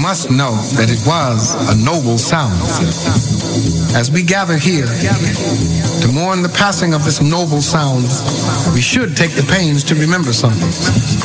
must know that it was a noble sound. As we gather here to mourn the passing of this noble sound, we should take the pains to remember something.